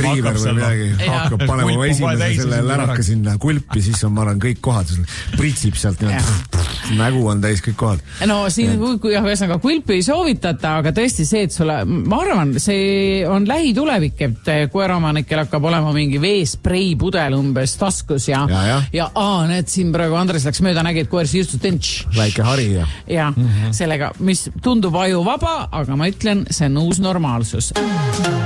Oliver või midagi hakkab panema oma esimese selle läraka sinna kulpi, siis on, ma arvan, kõik kohad. Pritsib sealt nägu on täis kõik kohad. No siin, kui ühesõnaga kulpi ei soovitata, aga tõesti see, et sulle, ma arvan, see on lähitulevik, et koeraomanikel hakkab olema mingi veesprei pudel umbes taskus ja need siin praegu Andres läks mööda, nägi, et koer siistus väike hari ja sellega, mis tundub ajuvaba, aga ma ütlen, see on uus normaalsus.